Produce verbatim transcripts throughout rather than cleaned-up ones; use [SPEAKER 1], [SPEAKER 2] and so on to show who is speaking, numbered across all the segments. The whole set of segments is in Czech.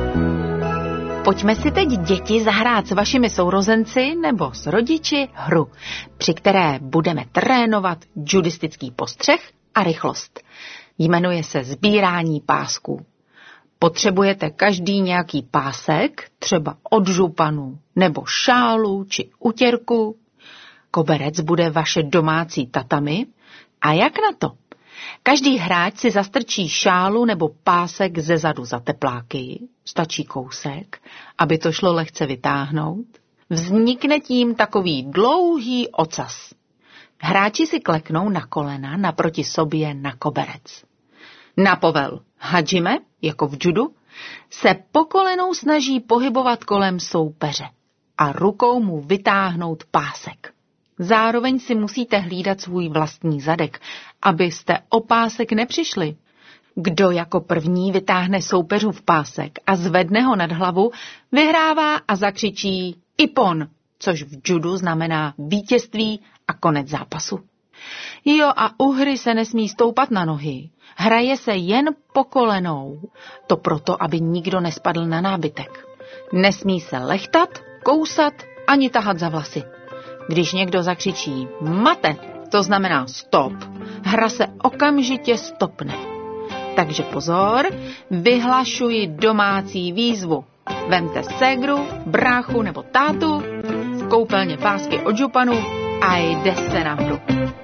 [SPEAKER 1] Pojďme si teď, děti, zahrát s vašimi sourozenci nebo s rodiči hru, při které budeme trénovat judistický postřeh a rychlost. Jmenuje se sbírání pásků. Potřebujete každý nějaký pásek, třeba od županu, nebo šálu či utěrku. Koberec bude vaše domácí tatami. A jak na to? Každý hráč si zastrčí šálu nebo pásek zezadu za tepláky, stačí kousek, aby to šlo lehce vytáhnout. Vznikne tím takový dlouhý ocas. Hráči si kleknou na kolena naproti sobě na koberec. Na povel hadžime, jako v judu, se po kolenou snaží pohybovat kolem soupeře a rukou mu vytáhnout pásek. Zároveň si musíte hlídat svůj vlastní zadek, abyste o pásek nepřišli. Kdo jako první vytáhne soupeřův pásek a zvedne ho nad hlavu, vyhrává a zakřičí Ippon, což v judu znamená vítězství a konec zápasu. Jo, a u hry se nesmí stoupat na nohy. Hraje se jen po kolenou. To proto, aby nikdo nespadl na nábytek. Nesmí se lechtat, kousat ani tahat za vlasy. Když někdo zakřičí mate, to znamená stop, hra se okamžitě stopne. Takže pozor, vyhlašuji domácí výzvu. Vemte ségru, bráchu nebo tátu, v koupelně pásky od županu a jde se na hru.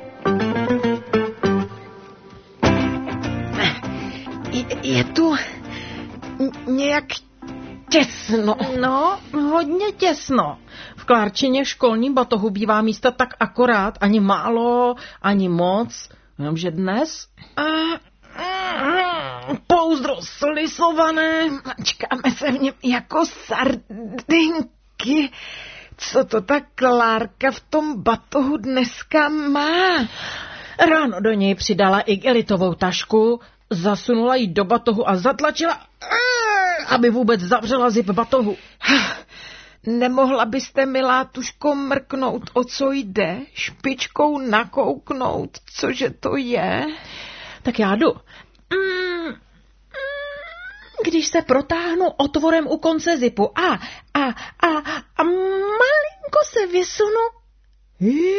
[SPEAKER 2] Je tu nějak těsno.
[SPEAKER 3] No, hodně těsno. V Klárčině školní batohu bývá místa tak akorát, ani málo, ani moc. Jenomže dnes... Pouzdro slisované.
[SPEAKER 2] Mačkáme se v něm jako sardinky. Co to ta Klárka v tom batohu dneska má?
[SPEAKER 3] Ráno do něj přidala igelitovou tašku, zasunula ji do batohu a zatlačila, aby vůbec zavřela zip batohu.
[SPEAKER 2] Nemohla byste, milá tuško, mrknout, o co jde? Špičkou nakouknout, cože to je?
[SPEAKER 3] Tak já jdu. Když se protáhnu otvorem u konce zipu a, a, a, a malinko se vysunu. Je...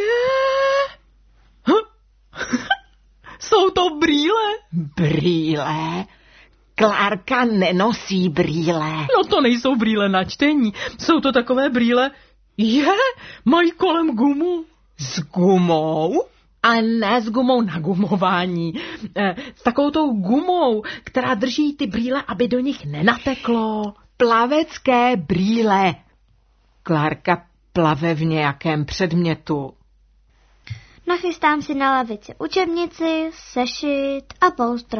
[SPEAKER 3] Jsou to brýle?
[SPEAKER 2] Brýle? Klárka nenosí brýle.
[SPEAKER 3] No to nejsou brýle na čtení. Jsou to takové brýle, je, mají kolem gumu.
[SPEAKER 2] S gumou?
[SPEAKER 3] A ne s gumou na gumování. E, s takovou tou gumou, která drží ty brýle, aby do nich nenateklo.
[SPEAKER 2] Plavecké brýle. Klárka plave v nějakém předmětu.
[SPEAKER 4] Nachystám si na lavici učebnici, sešit a poustro.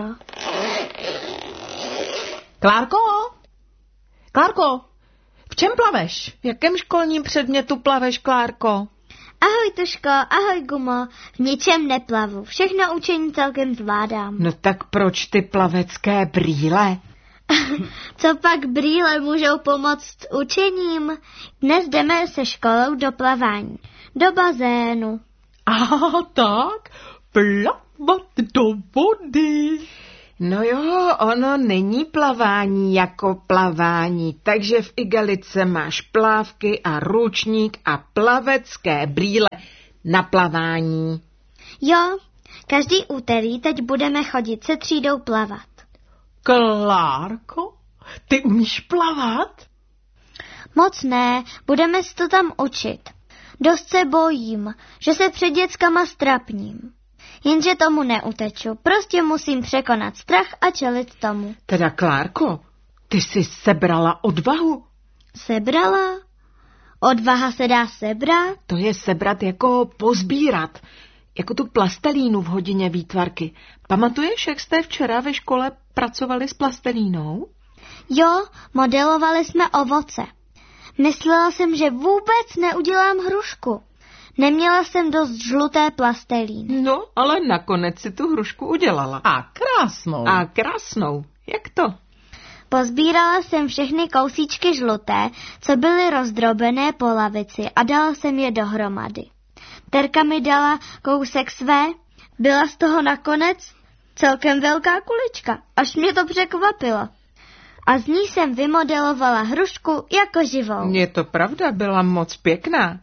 [SPEAKER 3] Klárko? Klárko, v čem plaveš?
[SPEAKER 2] V jakém školním předmětu plaveš, Klárko?
[SPEAKER 4] Ahoj, Tuško, ahoj, Gumo. V ničem neplavu. Všechno učení celkem zvládám.
[SPEAKER 2] No tak proč ty plavecké brýle?
[SPEAKER 4] Co pak brýle můžou pomoct s učením? Dnes jdeme se školou do plavání. Do bazénu.
[SPEAKER 3] A tak, plavat do vody.
[SPEAKER 2] No jo, ono není plavání jako plavání, takže v igelice máš plávky a ručník a plavecké brýle na plavání.
[SPEAKER 4] Jo, každý úterý teď budeme chodit se třídou plavat.
[SPEAKER 3] Klárko, ty umíš plavat?
[SPEAKER 4] Moc ne, budeme si to tam učit. Dost se bojím, že se před dětskama strapním. Jenže tomu neuteču, prostě musím překonat strach a čelit tomu.
[SPEAKER 2] Teda, Klárko, ty jsi sebrala odvahu?
[SPEAKER 4] Sebrala? Odvaha se dá sebrat?
[SPEAKER 2] To je sebrat jako pozbírat, jako tu plastelínu v hodině výtvarky. Pamatuješ, jak jste včera ve škole pracovali s plastelínou?
[SPEAKER 4] Jo, modelovali jsme ovoce. Myslela jsem, že vůbec neudělám hrušku. Neměla jsem dost žluté plastelíny.
[SPEAKER 2] No, ale nakonec si tu hrušku udělala.
[SPEAKER 3] A krásnou.
[SPEAKER 2] A krásnou. Jak to?
[SPEAKER 4] Pozbírala jsem všechny kousíčky žluté, co byly rozdrobené po lavici a dala jsem je dohromady. Terka mi dala kousek své, byla z toho nakonec celkem velká kulička, až mě to překvapilo. a z ní jsem vymodelovala hrušku jako živou.
[SPEAKER 2] Je to pravda, byla moc pěkná.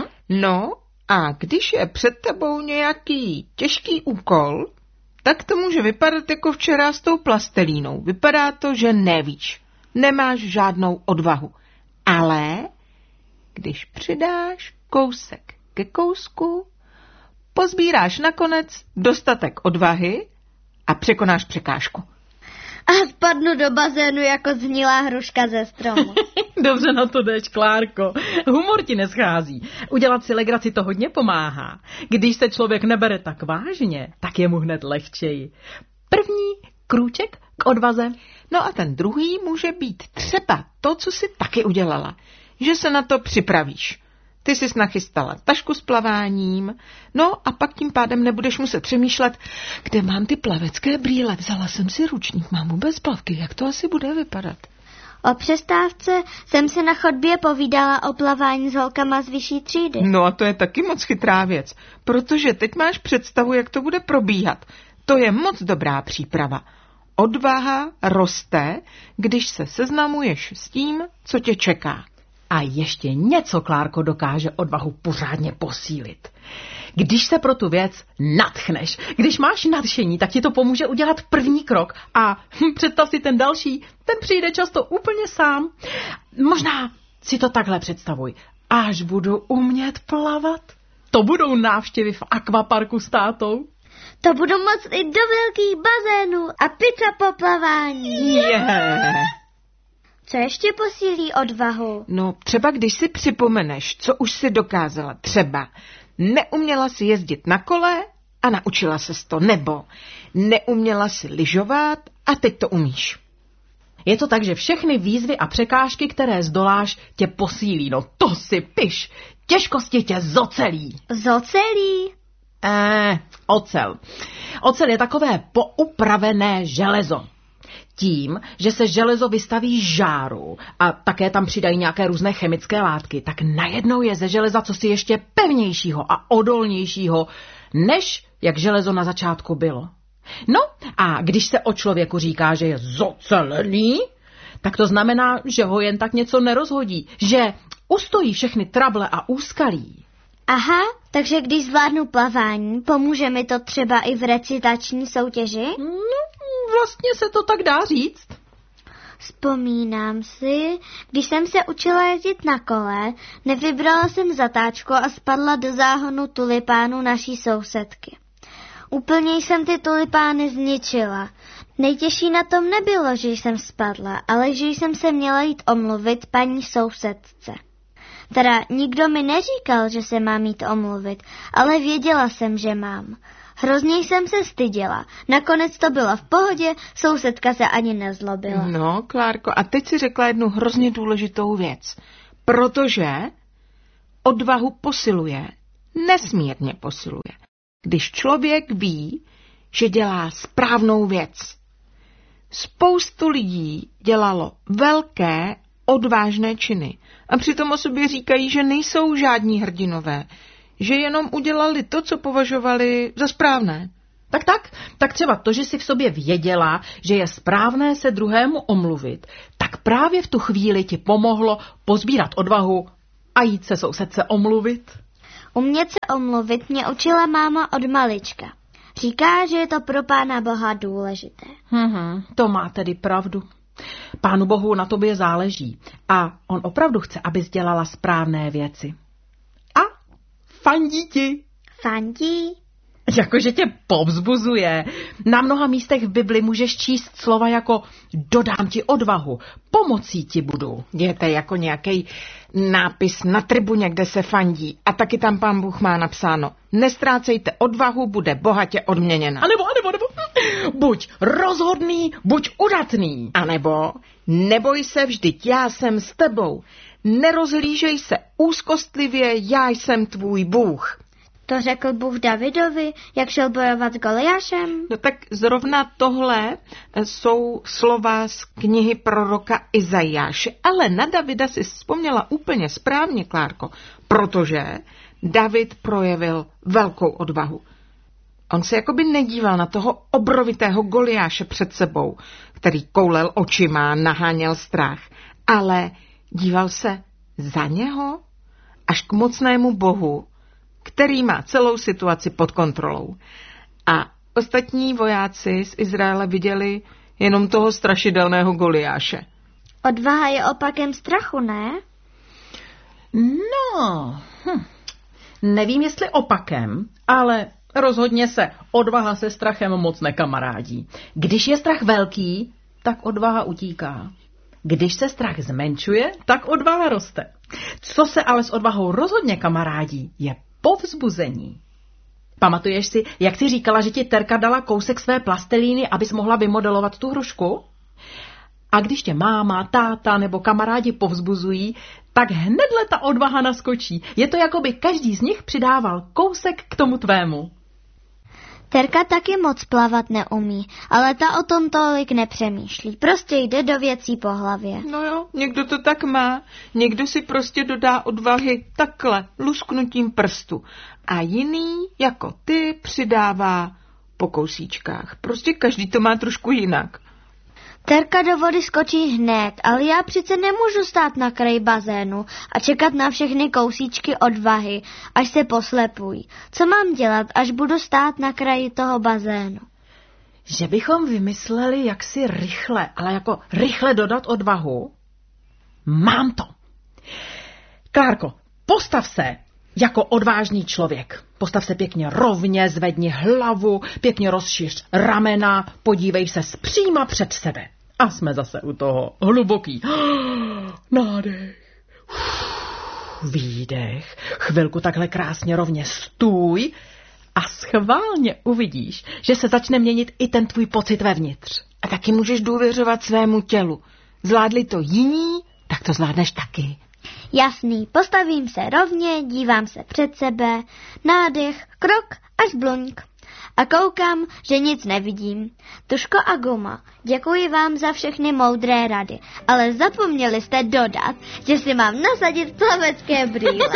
[SPEAKER 2] No a když je před tebou nějaký těžký úkol, tak to může vypadat jako včera s tou plastelínou. Vypadá to, že nevíš, nemáš žádnou odvahu. Ale když přidáš kousek ke kousku, pozbíráš nakonec dostatek odvahy a překonáš překážku.
[SPEAKER 4] A spadnu do bazénu jako zhnilá hruška ze stromu.
[SPEAKER 3] Dobře na to jdeš, Klárko. Humor ti neschází. Udělat si legraci to hodně pomáhá. Když se člověk nebere tak vážně, tak je mu hned lehčeji. První krůček k odvaze.
[SPEAKER 2] No a ten druhý může být třeba to, co jsi taky udělala. Že se na to připravíš. Ty jsi nachystala tašku s plaváním, no a pak tím pádem nebudeš muset přemýšlet, kde mám ty plavecké brýle. Vzala jsem si ručník, mám vůbec plavky, jak to asi bude vypadat?
[SPEAKER 4] O přestávce jsem si na chodbě povídala o plavání s holkama z vyšší třídy.
[SPEAKER 2] No a to je taky moc chytrá věc, protože teď máš představu, jak to bude probíhat. To je moc dobrá příprava. Odvaha roste, když se seznamuješ s tím, co tě čeká.
[SPEAKER 3] A ještě něco, Klárko, dokáže odvahu pořádně posílit. Když se pro tu věc nadchneš, když máš nadšení, tak ti to pomůže udělat první krok a hm, představ si ten další, ten přijde často úplně sám. Možná si to takhle představuj. Až budu umět plavat, to budou návštěvy v akvaparku s tátou.
[SPEAKER 4] To budu moct i do velkých bazénů a pizza po plavání.
[SPEAKER 2] Yeah.
[SPEAKER 4] Co ještě posílí odvahu?
[SPEAKER 2] No, třeba když si připomeneš, co už si dokázala. Třeba neuměla si jezdit na kole a naučila ses to. Nebo neuměla si lyžovat a teď to umíš.
[SPEAKER 3] Je to tak, že všechny výzvy a překážky, které zdoláš, tě posílí. No to si piš. Těžkosti tě zocelí.
[SPEAKER 4] Zocelí?
[SPEAKER 3] Eh, ocel. Ocel je takové poupravené železo. Tím, že se železo vystaví žáru a také tam přidají nějaké různé chemické látky, tak najednou je ze železa cosi ještě pevnějšího a odolnějšího, než jak železo na začátku bylo. No a když se o člověku říká, že je zocelený, tak to znamená, že ho jen tak něco nerozhodí, že ustojí všechny trable a úskalí.
[SPEAKER 4] Aha, takže když zvládnu plavání, pomůže mi to třeba i v recitační soutěži?
[SPEAKER 3] No, vlastně se to tak dá říct.
[SPEAKER 4] Vzpomínám si, když jsem se učila jezdit na kole, nevybrala jsem zatáčku a spadla do záhonu tulipánu naší sousedky. Úplně jsem ty tulipány zničila. Nejtěžší na tom nebylo, že jsem spadla, ale že jsem se měla jít omluvit paní sousedce. Teda nikdo mi neříkal, že se mám jít omluvit, ale věděla jsem, že mám. Hrozně jsem se styděla. Nakonec to bylo v pohodě, sousedka se ani nezlobila.
[SPEAKER 2] No, Klárko, a teď si řekla jednu hrozně důležitou věc. Protože odvahu posiluje, nesmírně posiluje. Když člověk ví, že dělá správnou věc. Spoustu lidí dělalo velké, odvážné činy a přitom o sobě říkají, že nejsou žádní hrdinové, že jenom udělali to, co považovali za správné.
[SPEAKER 3] Tak tak, tak třeba to, že si v sobě věděla, že je správné se druhému omluvit, tak právě v tu chvíli ti pomohlo pozbírat odvahu a jít se sousedce omluvit.
[SPEAKER 4] Umět se omluvit mě učila máma od malička. Říká, že je to pro Pána Boha důležité.
[SPEAKER 3] Hmm, to má tedy pravdu. Pánu Bohu na tobě záleží a on opravdu chce, abys dělala správné věci. A fandí ti.
[SPEAKER 4] Fandí?
[SPEAKER 3] Jakože tě povzbuzuje. Na mnoha místech v Bibli můžeš číst slova jako dodám ti odvahu, pomocí ti budu.
[SPEAKER 2] Je to jako nějaký nápis na tribuně, kde se fandí. A taky tam Pán Bůh má napsáno: nestrácejte odvahu, bude bohatě odměněna.
[SPEAKER 3] A nebo, a nebo, nebo, buď rozhodný, buď udatný.
[SPEAKER 2] A nebo neboj se, vždyť já jsem s tebou. Nerozhlížej se úzkostlivě, já jsem tvůj Bůh.
[SPEAKER 4] To řekl Bůh Davidovi, jak šel bojovat s Goliášem?
[SPEAKER 2] No tak zrovna tohle jsou slova z knihy proroka Izajáše. Ale na Davida si vzpomněla úplně správně, Klárko, protože David projevil velkou odvahu. On se jakoby nedíval na toho obrovitého Goliáše před sebou, který koulel očima, naháněl strach, ale díval se za něho až k mocnému Bohu, který má celou situaci pod kontrolou. A ostatní vojáci z Izraele viděli jenom toho strašidelného Goliáše.
[SPEAKER 4] Odvaha je opakem strachu, ne?
[SPEAKER 3] No, hm. Nevím, jestli opakem, ale rozhodně se odvaha se strachem moc nekamarádí. Když je strach velký, tak odvaha utíká. Když se strach zmenšuje, tak odvaha roste. Co se ale s odvahou rozhodně kamarádí, je povzbuzení. Pamatuješ si, jak jsi říkala, že ti Terka dala kousek své plastelíny, abys mohla vymodelovat tu hrušku? A když tě máma, táta nebo kamarádi povzbuzují, tak hnedle ta odvaha naskočí. Je to, jako by každý z nich přidával kousek k tomu tvému.
[SPEAKER 4] Terka taky moc plavat neumí, ale ta o tom tolik nepřemýšlí. Prostě jde do věcí po hlavě.
[SPEAKER 2] No jo, někdo to tak má. Někdo si prostě dodá odvahy takhle, lusknutím prstu. A jiný, jako ty, přidává po kousíčkách. Prostě každý to má trošku jinak.
[SPEAKER 4] Terka do vody skočí hned, ale já přece nemůžu stát na kraji bazénu a čekat na všechny kousíčky odvahy, až se poslepují. Co mám dělat, až budu stát na kraji toho bazénu?
[SPEAKER 3] Že bychom vymysleli, jak si rychle, ale jako rychle dodat odvahu? Mám to. Klárko, postav se jako odvážný člověk. Postav se pěkně rovně, zvedni hlavu, pěkně rozšiř ramena, podívej se zpříma před sebe. A jsme zase u toho. Hluboký nádech, výdech, chvilku takhle krásně rovně stůj a schválně uvidíš, že se začne měnit i ten tvůj pocit vevnitř.
[SPEAKER 2] A taky můžeš důvěřovat svému tělu. Zvládli to jiní, tak to zvládneš taky.
[SPEAKER 4] Jasný, postavím se rovně, dívám se před sebe, nádech, krok až bluňk. A koukám, že nic nevidím. Tuško a guma, děkuji vám za všechny moudré rady, ale zapomněli jste dodat, že si mám nasadit plavecké brýle.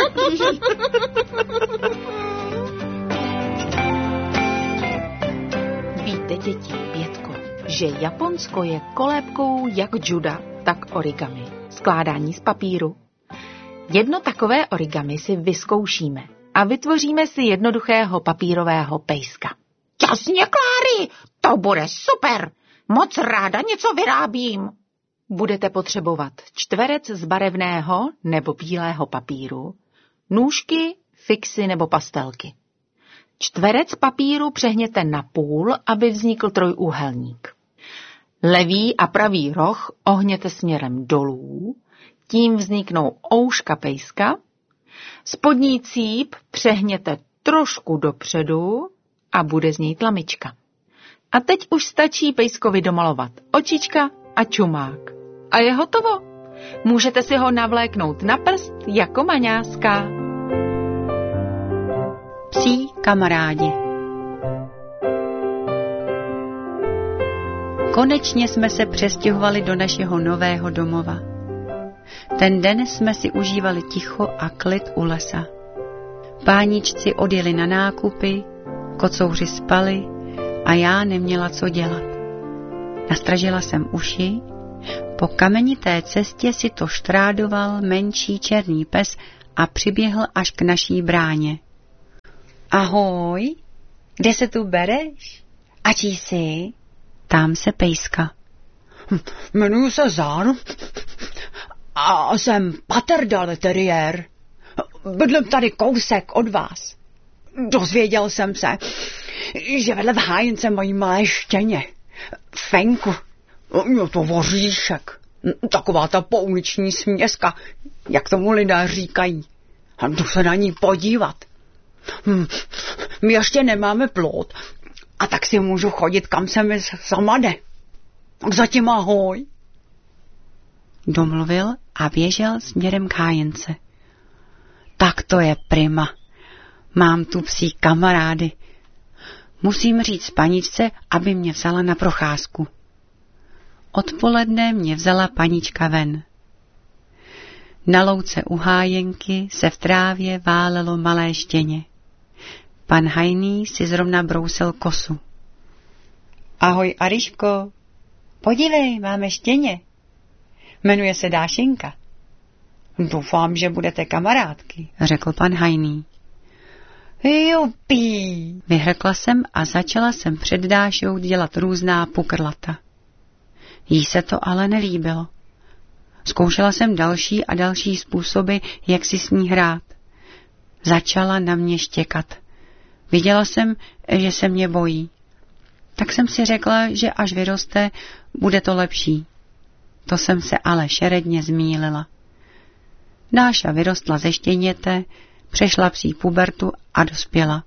[SPEAKER 1] Víte, děti, Pětko, že Japonsko je kolébkou jak juda, tak origami, skládání z papíru. Jedno takové origami si vyzkoušíme a vytvoříme si jednoduchého papírového pejska.
[SPEAKER 5] Jasně, Kláry, to bude super. Moc ráda něco vyrábím.
[SPEAKER 1] Budete potřebovat čtverec z barevného nebo bílého papíru, nůžky, fixy nebo pastelky. Čtverec papíru přehněte na půl, aby vznikl trojúhelník. Levý a pravý roh ohněte směrem dolů, tím vzniknou ouška pejska. Spodní cíp přehněte trošku dopředu a bude z něj tlamička. A teď už stačí pejskovi domalovat očička a čumák. A je hotovo. Můžete si ho navléknout na prst jako maňáska.
[SPEAKER 6] Psí kamarádi. Konečně jsme se přestěhovali do našeho nového domova. Ten den jsme si užívali ticho a klid u lesa. Páničci odjeli na nákupy, kocouři spali a já neměla co dělat. Nastražila jsem uši, po kamenité cestě si to štrádoval menší černý pes a přiběhl až k naší bráně. Ahoj, kde se tu bereš? A čí jsi? Ptám se pejska.
[SPEAKER 7] Jmenuji se Zán a jsem Patterdale terriér. Bydlím tady kousek od vás. Dozvěděl jsem se, že vedle v hájence mají malé štěně. Fenku. Je to voříšek. Taková ta pouliční směska, jak tomu lidé říkají. A jdu se na ní podívat. Hm, my ještě nemáme plot, a tak si můžu chodit, kam se mi zamane. Tak zatím ahoj.
[SPEAKER 6] Domluvil a běžel směrem k hájence. Tak to je prima. Mám tu psí kamarády. Musím říct paničce, aby mě vzala na procházku. Odpoledne mě vzala panička ven. Na louce u hájenky se v trávě válelo malé štěně. Pan Hajný si zrovna brousil kosu. Ahoj, Aryško. Podívej, máme štěně. Jmenuje se Dášenka. Doufám, že budete kamarádky, řekl pan Hajný. Jupí, vyhrkla jsem a začala jsem před Dášou dělat různá pukrlata. Jí se to ale nelíbilo. Zkoušela jsem další a další způsoby, jak si s ní hrát. Začala na mě štěkat. Viděla jsem, že se mě bojí. Tak jsem si řekla, že až vyroste, bude to lepší. To jsem se ale šeredně zmýlila. Dáša vyrostla ze štěněte, přešla psí pubertu a dospěla.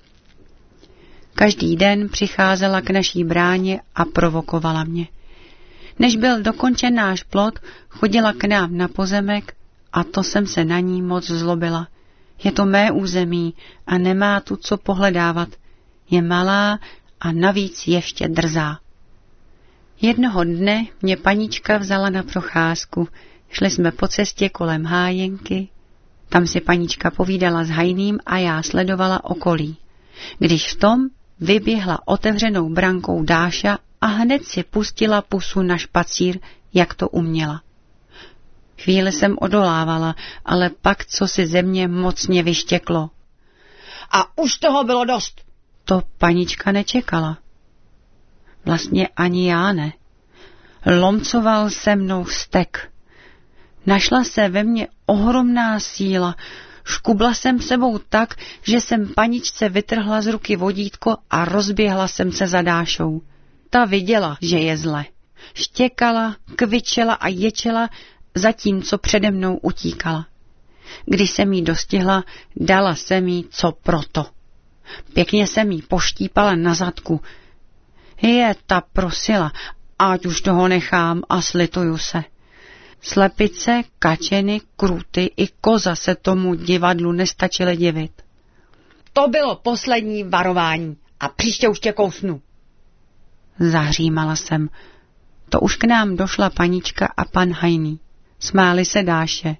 [SPEAKER 6] Každý den přicházela k naší bráně a provokovala mě. Než byl dokončen náš plot, chodila k nám na pozemek a to jsem se na ní moc zlobila. Je to mé území a nemá tu co pohledávat. Je malá a navíc ještě drzá. Jednoho dne mě panička vzala na procházku. Šli jsme po cestě kolem hájenky. Tam si panička povídala s Hajným a já sledovala okolí. Když v tom vyběhla otevřenou brankou Dáša a hned si pustila pusu na špacír, jak to uměla. Chvíli jsem odolávala, ale pak co si ze mě mocně vyštěklo.
[SPEAKER 7] A už toho bylo dost.
[SPEAKER 6] To panička nečekala. Vlastně ani já ne. Lomcoval se mnou vztek. Našla se ve mně ohromná síla. Škubla jsem sebou tak, že jsem paničce vytrhla z ruky vodítko a rozběhla jsem se za Dášou. Ta viděla, že je zle. Štěkala, kvičela a ječela, zatímco přede mnou utíkala. Když jsem jí dostihla, dala jsem jí co proto. Pěkně jsem jí poštípala na zadku. Je, ta prosila, ať už toho nechám a slituju se. Slepice, kačeny, kruty i koza se tomu divadlu nestačily divit.
[SPEAKER 7] To bylo poslední varování a příště už tě kousnu.
[SPEAKER 6] Zahřímala jsem. To už k nám došla panička a pan Hajný. Smáli se Dáše.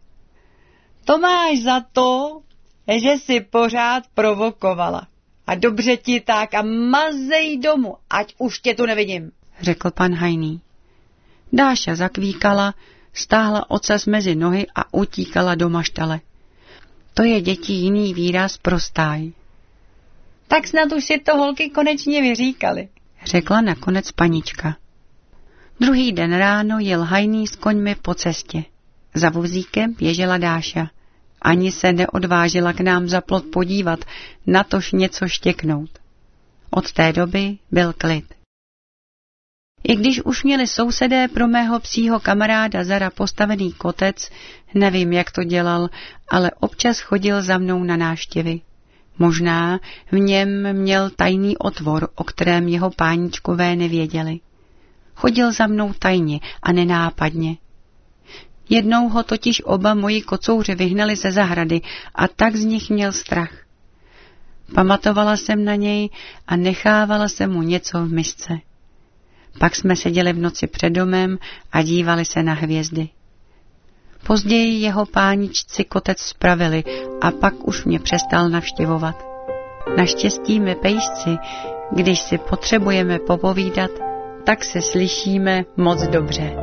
[SPEAKER 7] To máš za to, že jsi pořád provokovala. A dobře ti tak a mazej domů, ať už tě tu nevidím,
[SPEAKER 6] řekl pan Hajný. Dáša zakvíkala, stáhla ocas mezi nohy a utíkala do maštale. To je děti jiný výraz pro stáj.
[SPEAKER 7] Tak snad už si to holky konečně vyříkali,
[SPEAKER 6] řekla nakonec panička. Druhý den ráno jel Hajný s koňmi po cestě. Za vozíkem běžela Dáša. Ani se neodvážila k nám za plot podívat, natož něco štěknout. Od té doby byl klid. I když už měli sousedé pro mého psího kamaráda Zara postavený kotec, nevím, jak to dělal, ale občas chodil za mnou na návštěvy. Možná v něm měl tajný otvor, o kterém jeho páničkové nevěděli. Chodil za mnou tajně a nenápadně. Jednou ho totiž oba moji kocouři vyhnali ze zahrady a tak z nich měl strach. Pamatovala jsem na něj a nechávala jsem mu něco v misce. Pak jsme seděli v noci před domem a dívali se na hvězdy. Později jeho páničci kotec spravili a pak už mě přestal navštěvovat. Naštěstí my pejsci, když si potřebujeme popovídat, tak se slyšíme moc dobře.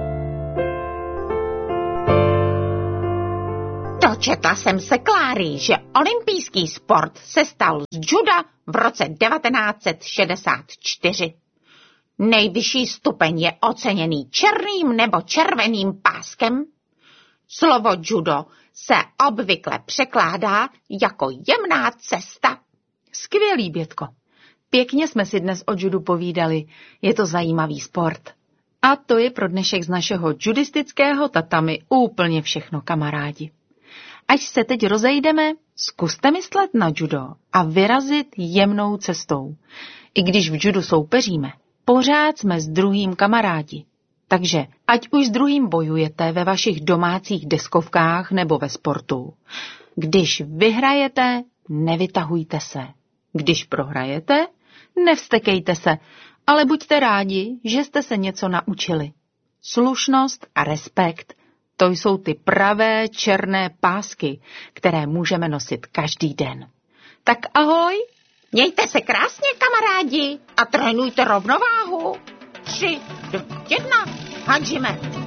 [SPEAKER 5] Dočetla jsem se, Kláry, že olympijský sport se stal z juda v roce devatenáct set šedesát čtyři. Nejvyšší stupeň je oceněný černým nebo červeným páskem. Slovo judo se obvykle překládá jako jemná cesta.
[SPEAKER 1] Skvělý, Bětko. Pěkně jsme si dnes o judu povídali. Je to zajímavý sport. A to je pro dnešek z našeho judistického tatami úplně všechno, kamarádi. Až se teď rozejdeme, zkuste myslet na judo a vyrazit jemnou cestou. I když v judu soupeříme, pořád jsme s druhým kamarádi. Takže ať už s druhým bojujete ve vašich domácích deskovkách nebo ve sportu. Když vyhrajete, nevytahujte se. Když prohrajete, nevstekejte se, ale buďte rádi, že jste se něco naučili. Slušnost a respekt, to jsou ty pravé černé pásky, které můžeme nosit každý den. Tak ahoj
[SPEAKER 5] Mějte se krásně, kamarádi, a trénujte rovnováhu. Tři, dva, jedna, hadžíme.